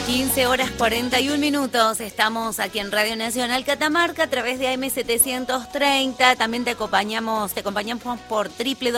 15 horas 41 minutos, estamos aquí en Radio Nacional Catamarca a través de AM730, también te acompañamos por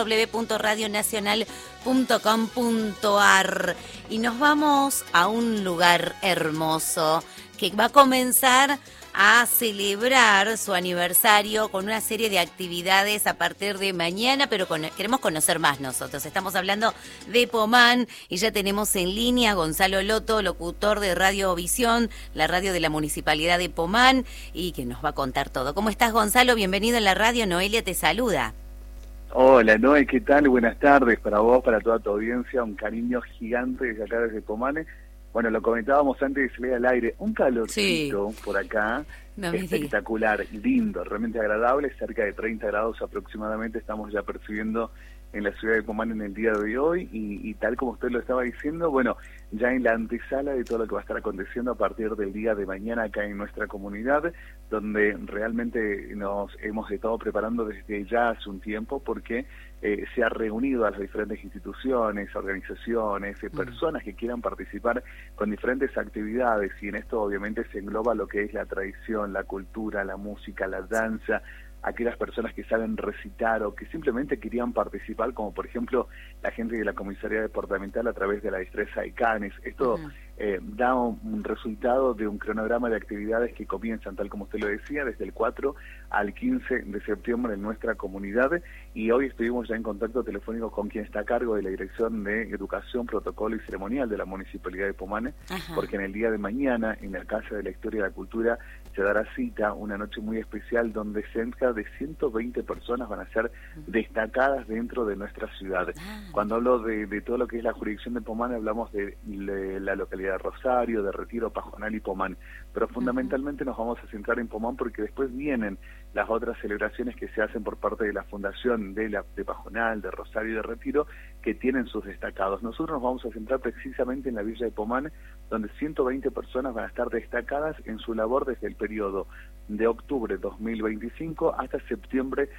www.radionacional.com.ar y nos vamos a un lugar hermoso que va a comenzar a celebrar su aniversario con una serie de actividades a partir de mañana, pero queremos conocer más nosotros. Estamos hablando de Pomán y ya tenemos en línea a Gonzalo Loto, locutor de Radio Visión, la radio de la Municipalidad de Pomán, y que nos va a contar todo. ¿Cómo estás, Gonzalo? Bienvenido en la radio. Noelia te saluda. Hola, Noé, ¿qué tal? Buenas tardes para vos, para toda tu audiencia. Un cariño gigante desde acá, desde Pomán. Bueno, lo comentábamos antes de salir al aire, un calorcito por acá, espectacular, lindo, realmente agradable, cerca de 30 grados aproximadamente estamos ya percibiendo en la ciudad de Pomán en el día de hoy y tal como usted lo estaba diciendo, bueno, ya en la antesala de todo lo que va a estar aconteciendo a partir del día de mañana acá en nuestra comunidad, donde realmente nos hemos estado preparando desde ya hace un tiempo porque se ha reunido a las diferentes instituciones, organizaciones, personas que quieran participar con diferentes actividades y en esto obviamente se engloba lo que es la tradición, la cultura, la música, la danza, aquellas personas que saben recitar o que simplemente querían participar, como por ejemplo la gente de la comisaría departamental a través de la destreza de canes. Esto da un resultado de un cronograma de actividades que comienzan, tal como usted lo decía, desde el 4 al 15 de septiembre en nuestra comunidad y hoy estuvimos ya en contacto telefónico con quien está a cargo de la Dirección de Educación, Protocolo y Ceremonial de la Municipalidad de Pomán, porque en el día de mañana en la Casa de la Historia y la Cultura se dará cita, una noche muy especial donde cerca de 120 personas van a ser destacadas dentro de nuestra ciudad. Cuando hablo de todo lo que es la jurisdicción de Pomán, hablamos de la localidad de Rosario, de Retiro, Pajonal y Pomán, pero fundamentalmente nos vamos a centrar en Pomán porque después vienen las otras celebraciones que se hacen por parte de la Fundación de Pajonal, de Rosario y de Retiro, que tienen sus destacados. Nosotros nos vamos a centrar precisamente en la villa de Pomán, donde 120 personas van a estar destacadas en su labor desde el periodo de octubre 2025 hasta septiembre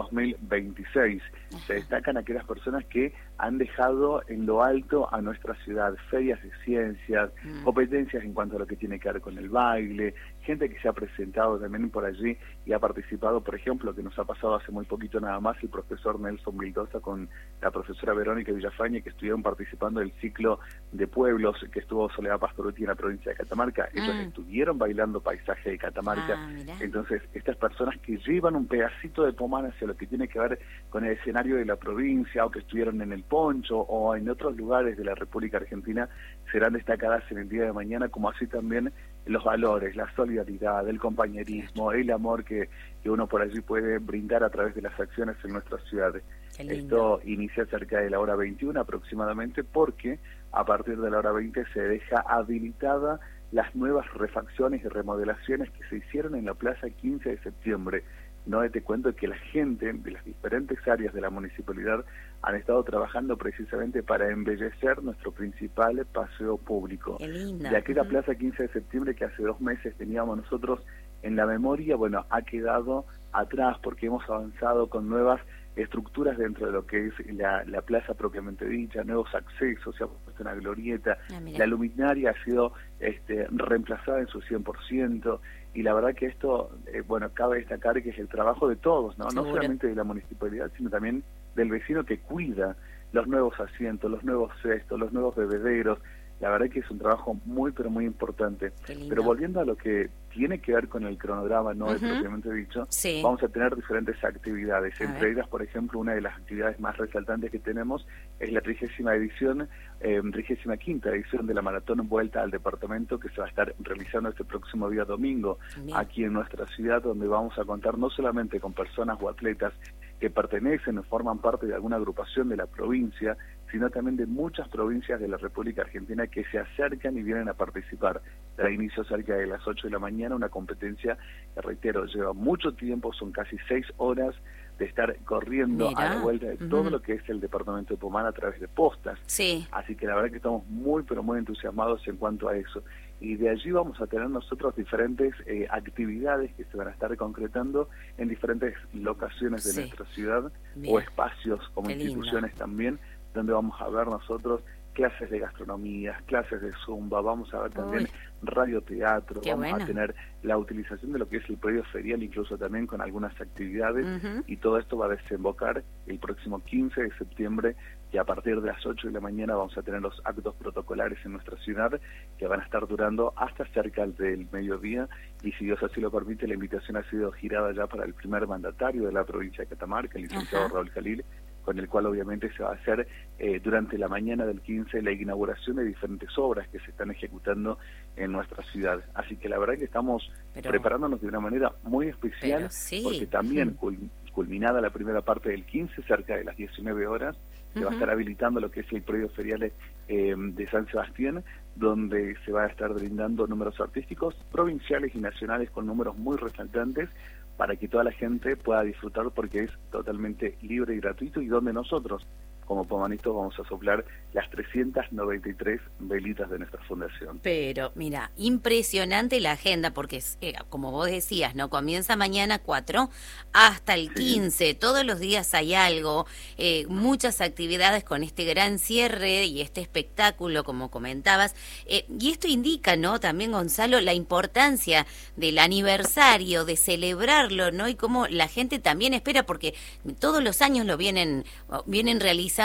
2026. Se destacan aquellas personas que han dejado en lo alto a nuestra ciudad ferias de ciencias, competencias en cuanto a lo que tiene que ver con el baile, gente que se ha presentado también por allí y ha participado, por ejemplo, que nos ha pasado hace muy poquito nada más, el profesor Nelson Vildosa con la profesora Verónica Villafañe, que estuvieron participando del ciclo de pueblos que estuvo Soledad Pastoruti en la provincia de Catamarca. Ellos estuvieron bailando paisaje de Catamarca. Entonces, estas personas que llevan un pedacito de Pomán hacia lo que tiene que ver con el escenario de la provincia, o que estuvieron en el Poncho, o en otros lugares de la República Argentina, serán destacadas en el día de mañana, como así también los valores, la solidaridad, el compañerismo, el amor que uno por allí puede brindar a través de las acciones en nuestra ciudad. Esto inicia cerca de la hora 21 aproximadamente, porque a partir de la hora 20 se deja habilitada las nuevas refacciones y remodelaciones que se hicieron en la Plaza 15 de septiembre. No te cuento que la gente de las diferentes áreas de la municipalidad han estado trabajando precisamente para embellecer nuestro principal paseo público. De aquella Plaza 15 de septiembre que hace 2 meses teníamos nosotros en la memoria, bueno, ha quedado atrás porque hemos avanzado con nuevas estructuras dentro de lo que es la plaza propiamente dicha, nuevos accesos, se ha puesto una glorieta, la luminaria ha sido reemplazada en su 100%, y la verdad que esto, bueno, cabe destacar que es el trabajo de todos, ¿no? No solamente de la municipalidad, sino también del vecino que cuida los nuevos asientos, los nuevos cestos, los nuevos bebederos. La verdad que es un trabajo muy, pero muy importante. Pero volviendo a lo que tiene que ver con el cronograma, no propiamente dicho, vamos a tener diferentes actividades. Entre ellas, por ejemplo, una de las actividades más resaltantes que tenemos es la 35ª edición de la Maratón Vuelta al Departamento, que se va a estar realizando este próximo día domingo aquí en nuestra ciudad, donde vamos a contar no solamente con personas o atletas que pertenecen o forman parte de alguna agrupación de la provincia, sino también de muchas provincias de la República Argentina que se acercan y vienen a participar. Da inicio cerca de las 8 de la mañana, una competencia que, reitero, lleva mucho tiempo, son casi 6 horas de estar corriendo a la vuelta de todo lo que es el departamento de Pomán a través de postas. Así que la verdad que estamos muy, pero muy entusiasmados en cuanto a eso. Y de allí vamos a tener nosotros diferentes actividades que se van a estar concretando en diferentes locaciones de nuestra ciudad o espacios como instituciones también, donde vamos a ver nosotros clases de gastronomía, clases de zumba, vamos a ver también radioteatro, vamos a tener la utilización de lo que es el predio ferial, incluso también con algunas actividades, y todo esto va a desembocar el próximo 15 de septiembre, y a partir de las 8 de la mañana vamos a tener los actos protocolares en nuestra ciudad, que van a estar durando hasta cerca del mediodía, y si Dios así lo permite, la invitación ha sido girada ya para el primer mandatario de la provincia de Catamarca, el licenciado Raúl Jalil, con el cual obviamente se va a hacer durante la mañana del 15 la inauguración de diferentes obras que se están ejecutando en nuestra ciudad. Así que la verdad que estamos preparándonos de una manera muy especial, porque también culminada la primera parte del 15, cerca de las 19 horas, se va a estar habilitando lo que es el predio ferial de San Sebastián, donde se va a estar brindando números artísticos provinciales y nacionales con números muy resaltantes, para que toda la gente pueda disfrutar, porque es totalmente libre y gratuito, y donde nosotros, como Pomanitos, vamos a soplar las 393 velitas de nuestra fundación. Pero, mira, impresionante la agenda, porque como vos decías, ¿no? Comienza mañana 4 hasta el 15, todos los días hay algo, muchas actividades con este gran cierre y este espectáculo, como comentabas, y esto indica, ¿no? También, Gonzalo, la importancia del aniversario, de celebrarlo, ¿no? Y cómo la gente también espera, porque todos los años lo vienen realizando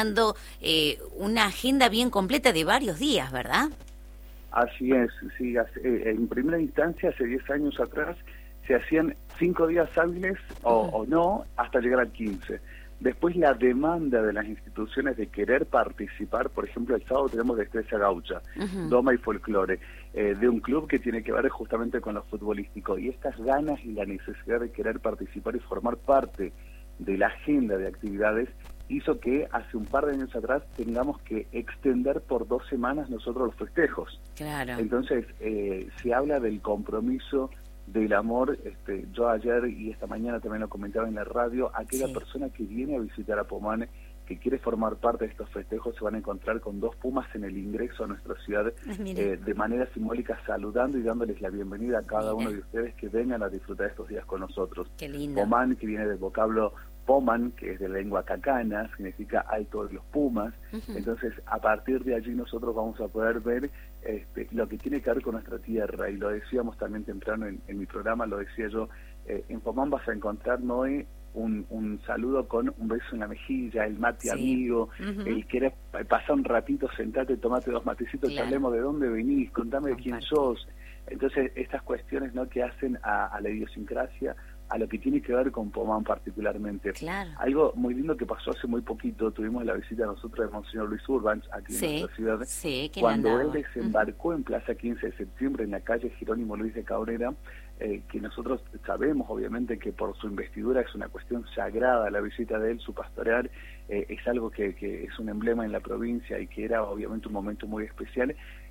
una agenda bien completa de varios días, ¿verdad? Así es, sí. En primera instancia, hace 10 años atrás, se hacían 5 días hábiles o no, hasta llegar al 15. Después la demanda de las instituciones de querer participar, por ejemplo, el sábado tenemos Destreza Gaucha, Doma y Folclore, de un club que tiene que ver justamente con lo futbolístico, y estas ganas y la necesidad de querer participar y formar parte de la agenda de actividades hizo que hace un par de años atrás tengamos que extender por 2 semanas nosotros los festejos. Claro. Entonces, se habla del compromiso, del amor. Yo ayer y esta mañana también lo comentaba en la radio, aquella persona que viene a visitar a Pomán, que quiere formar parte de estos festejos, se van a encontrar con 2 pumas en el ingreso a nuestra ciudad, de manera simbólica, saludando y dándoles la bienvenida a cada uno de ustedes que vengan a disfrutar estos días con nosotros. Qué lindo. Pomán, que viene del vocablo Poman, que es de la lengua cacana, significa alto de los pumas. Entonces, a partir de allí nosotros vamos a poder ver lo que tiene que ver con nuestra tierra, y lo decíamos también temprano en mi programa, lo decía yo, en Pomán vas a encontrar, Noé, un saludo con un beso en la mejilla, el mate amigo, el querer pasar un ratito, sentate, tomate 2 matecitos, charlemos de dónde venís, contame de quién sos. Entonces, estas cuestiones, ¿no?, que hacen a la idiosincrasia, a lo que tiene que ver con Pomán particularmente. Algo muy lindo que pasó hace muy poquito, tuvimos la visita nosotros de Monseñor Luis Urbans aquí en nuestra ciudad, cuando él desembarcó en Plaza 15 de septiembre en la calle Jerónimo Luis de Cabrera, que nosotros sabemos obviamente que por su investidura es una cuestión sagrada la visita de él, su pastoral, es algo que es un emblema en la provincia y que era obviamente un momento muy especial.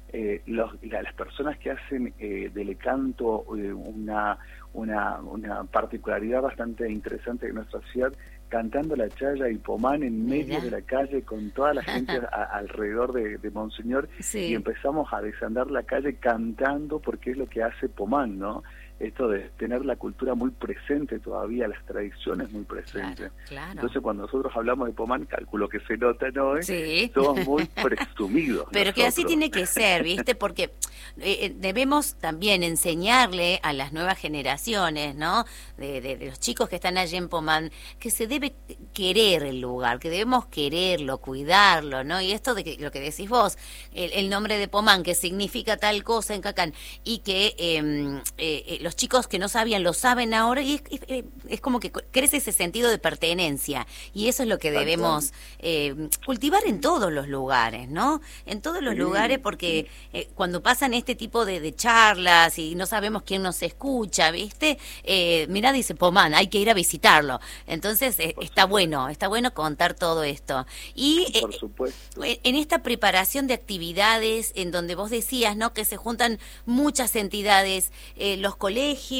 Las personas que hacen del canto una particularidad bastante interesante de nuestra ciudad, cantando la chaya y Pomán en medio de la calle con toda la gente alrededor de Monseñor, y empezamos a desandar la calle cantando, porque es lo que hace Pomán, ¿no? Esto de tener la cultura muy presente todavía, las tradiciones muy presentes. Entonces, cuando nosotros hablamos de Pomán, calculo que se nota, ¿no? Somos muy presumidos. Pero que así tiene que ser, ¿viste? Porque debemos también enseñarle a las nuevas generaciones, ¿no? De los chicos que están allí en Pomán, que se debe querer el lugar, que debemos quererlo, cuidarlo, ¿no? Y esto de lo que decís vos, el nombre de Pomán, que significa tal cosa en Cacán, y que los chicos que no sabían lo saben ahora, y es como que crece ese sentido de pertenencia, y eso es lo que debemos cultivar en todos los lugares, ¿no? En todos los lugares, porque cuando pasan este tipo de charlas y no sabemos quién nos escucha, ¿viste? Mirá, dice Pomán, hay que ir a visitarlo. Entonces está bueno contar todo esto. Y por supuesto, en esta preparación de actividades, en donde vos decías, ¿no?, que se juntan muchas entidades, los colegios,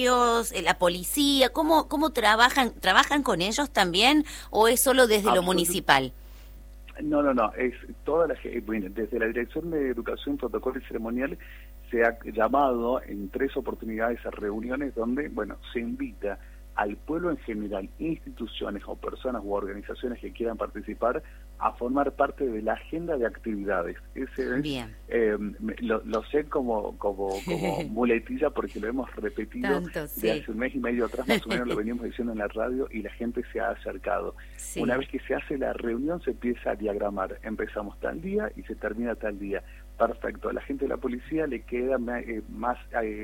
la policía, ¿cómo trabajan con ellos también, o es solo desde lo municipal? No, es toda bueno, desde la Dirección de Educación, Protocolo y Ceremonial se ha llamado en 3 oportunidades a reuniones donde, bueno, se invita al pueblo en general, instituciones o personas u organizaciones que quieran participar, a formar parte de la agenda de actividades. Ese Bien. Lo sé como muletilla porque lo hemos repetido de hace un mes y medio atrás, más o menos lo venimos diciendo en la radio y la gente se ha acercado. Sí. Una vez que se hace la reunión se empieza a diagramar, empezamos tal día y se termina tal día. Perfecto, a la gente de la policía le queda más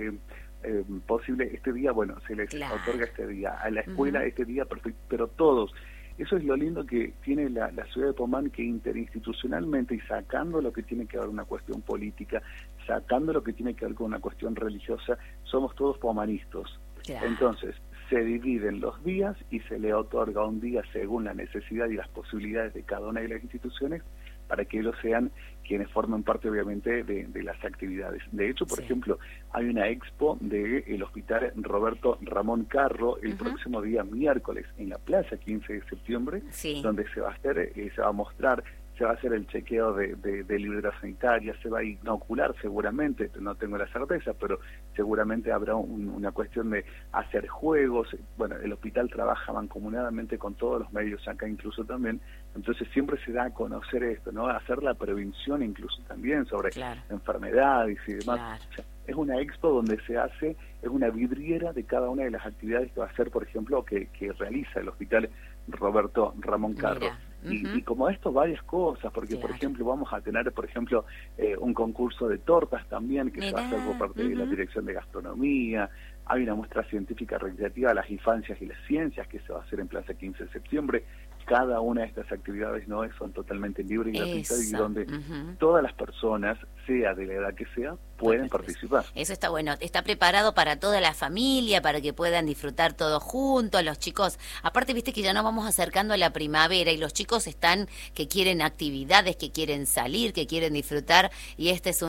posible este día, bueno, se les otorga este día, a la escuela este día, perfecto, pero todos. Eso es lo lindo que tiene la ciudad de Pomán, que interinstitucionalmente y sacando lo que tiene que ver con una cuestión política, sacando lo que tiene que ver con una cuestión religiosa, somos todos pomanistas. Entonces, se dividen los días y se le otorga un día según la necesidad y las posibilidades de cada una de las instituciones para que ellos sean quienes formen parte obviamente de las actividades. De hecho, por ejemplo, hay una expo del Hospital Roberto Ramón Carro el próximo día miércoles en la plaza 15 de septiembre, donde se va a hacer, se va a mostrar, se va a hacer el chequeo de libreta sanitaria, se va a inocular seguramente, no tengo la certeza, pero seguramente habrá una cuestión de hacer juegos. Bueno, el hospital trabaja mancomunadamente con todos los medios acá incluso también, entonces siempre se da a conocer esto, ¿no? Hacer la prevención incluso también sobre enfermedades y demás. O sea, es una expo donde se hace, es una vidriera de cada una de las actividades que va a hacer, por ejemplo, que realiza el Hospital Roberto Ramón Carro. Y como esto, varias cosas, porque por ejemplo vamos a tener, por ejemplo, un concurso de tortas también, que se va a hacer por parte de la Dirección de Gastronomía. Hay una muestra científica recreativa a las infancias y las ciencias que se va a hacer en Plaza 15 de septiembre. Cada una de estas actividades no son totalmente libres y gratuitas, y donde todas las personas, sea de la edad que sea, pueden participar. Eso está bueno, está preparado para toda la familia, para que puedan disfrutar todos juntos, los chicos, aparte viste que ya nos vamos acercando a la primavera y los chicos están que quieren actividades, que quieren salir, que quieren disfrutar, y este es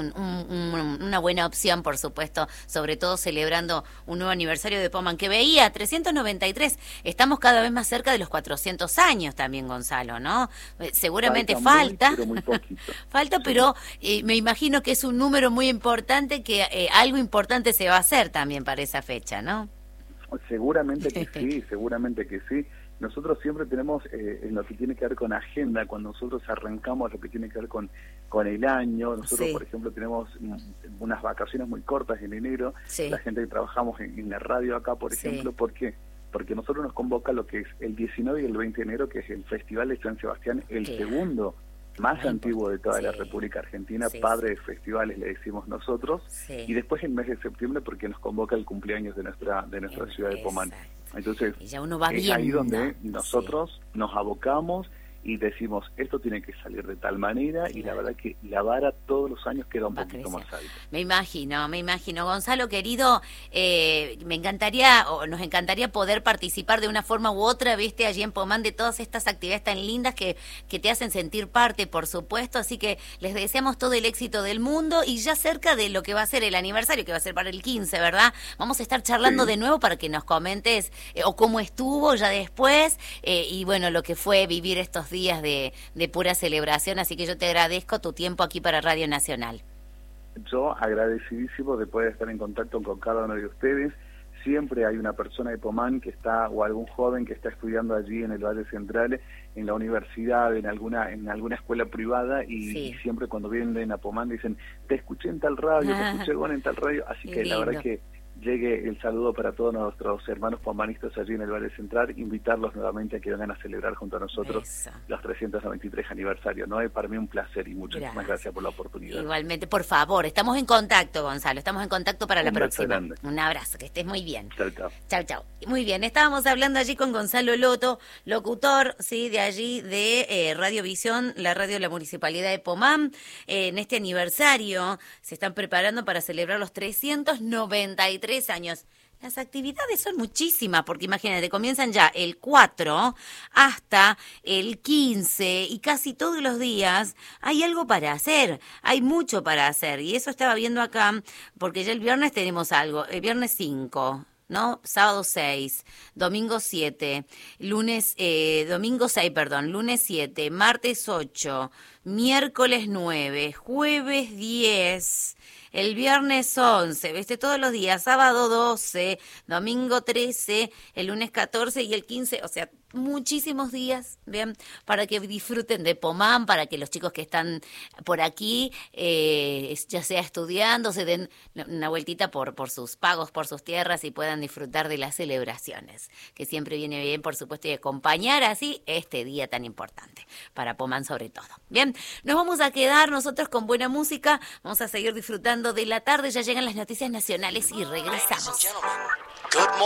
una buena opción, por supuesto, sobre todo celebrando un nuevo aniversario de Pomán, que veía 393, estamos cada vez más cerca de los 400 años también, Gonzalo, ¿no? Seguramente falta, muy poquito. Falta, pero me imagino que es un número muy importante, que algo importante se va a hacer también para esa fecha, ¿no? Seguramente que sí, seguramente que sí. Nosotros siempre tenemos, en lo que tiene que ver con agenda, cuando nosotros arrancamos lo que tiene que ver con el año, nosotros por ejemplo tenemos unas vacaciones muy cortas en enero, la gente que trabajamos en la radio acá, por ejemplo, ¿por qué? Porque nosotros nos convoca lo que es el 19 y el 20 de enero, que es el Festival de San Sebastián, el segundo más antiguo de toda la República Argentina, padre de festivales le decimos nosotros, y después el mes de septiembre porque nos convoca el cumpleaños de nuestra ciudad de Pomán. Entonces, ya uno va es ahí donde nosotros nos abocamos y decimos, esto tiene que salir de tal manera, y la verdad que la vara todos los años queda un poquito más alta. Me imagino. Gonzalo, querido, me encantaría, o nos encantaría poder participar de una forma u otra, viste, allí en Pomán, de todas estas actividades tan lindas que te hacen sentir parte, por supuesto, así que les deseamos todo el éxito del mundo, y ya cerca de lo que va a ser el aniversario, que va a ser para el 15, ¿verdad? Vamos a estar charlando de nuevo para que nos comentes o cómo estuvo ya después, y bueno, lo que fue vivir estos días de pura celebración, así que yo te agradezco tu tiempo aquí para Radio Nacional. Yo agradecidísimo de poder estar en contacto con cada uno de ustedes. Siempre hay una persona de Pomán que está, o algún joven que está estudiando allí en el Valle Central, en la universidad, en alguna escuela privada, y siempre cuando vienen a Pomán dicen, te escuché en tal radio, te escuché en tal radio, así que la verdad que llegue el saludo para todos nuestros hermanos pomanistas allí en el Valle Central, invitarlos nuevamente a que vengan a celebrar junto a nosotros los 393 aniversarios, ¿no? Es para mí un placer y muchísimas gracias por la oportunidad. Igualmente, por favor, estamos en contacto, Gonzalo, estamos en contacto para la próxima. Un abrazo, que estés muy bien. Chau. Muy bien, estábamos hablando allí con Gonzalo Loto, locutor, de allí de Radiovisión, la radio de la Municipalidad de Pomán. En este aniversario se están preparando para celebrar los 393 años. Las actividades son muchísimas, porque imagínate, comienzan ya el 4 hasta el 15 y casi todos los días hay algo para hacer, hay mucho para hacer, y eso estaba viendo acá, porque ya el viernes tenemos algo, el viernes 5, ¿no? Sábado 6, domingo 7, lunes 7, martes 8, miércoles 9, jueves 10, el viernes 11, ¿viste? Todos los días, sábado 12, domingo 13, el lunes 14 y el 15, o sea, muchísimos días, bien, para que disfruten de Pomán, para que los chicos que están por aquí, ya sea estudiando, se den una vueltita por sus pagos, por sus tierras y puedan disfrutar de las celebraciones, que siempre viene bien, por supuesto, y acompañar así este día tan importante, para Pomán sobre todo. Bien, nos vamos a quedar nosotros con buena música, vamos a seguir disfrutando de la tarde, ya llegan las noticias nacionales y regresamos.